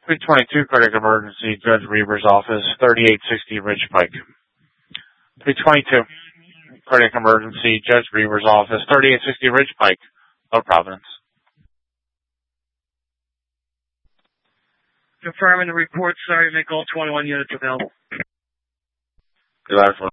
322, cardiac emergency, Judge Reber's office, 3860 Ridge Pike. 322, cardiac emergency, Judge Reber's office, 3860 Ridge Pike, Low Providence. Confirming the report, sorry, make all 21 units available. Good afternoon.